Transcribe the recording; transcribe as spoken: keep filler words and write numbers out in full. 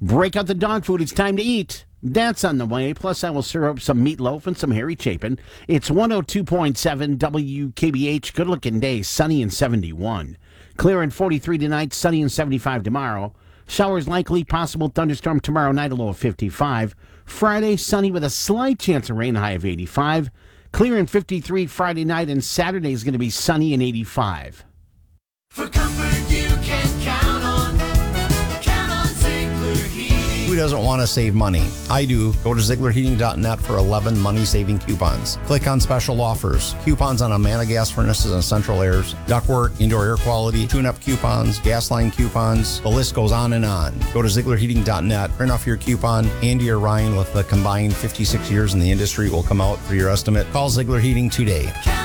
Break out the dog food. It's time to eat. That's on the way. Plus, I will serve up some meatloaf and some Harry Chapin. It's one oh two point seven W K B H. Good-looking day. Sunny and seventy-one. Clear and forty-three tonight. Sunny and seventy-five tomorrow. Showers likely. Possible thunderstorm tomorrow night. A low of fifty-five. Friday, sunny with a slight chance of rain. High of eighty-five. Clear and fifty-three Friday night. And Saturday is going to be sunny and eighty-five. For comfort you can count on. Count on Ziegler Heating. Who doesn't want to save money? I do. Go to Ziegler Heating dot net for eleven money-saving coupons. Click on special offers. Coupons on Amana gas furnaces and central airs, ductwork, indoor air quality, tune-up coupons, gas line coupons. The list goes on and on. Go to Ziegler Heating dot net, print off your coupon. Andy or Ryan with the combined fifty-six years in the industry will come out for your estimate. Call Ziegler Heating today.